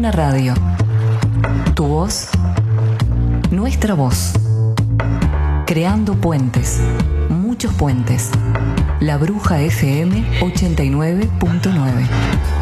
Una radio. Tu voz, nuestra voz. Creando puentes, muchos puentes. La Bruja FM 89.9.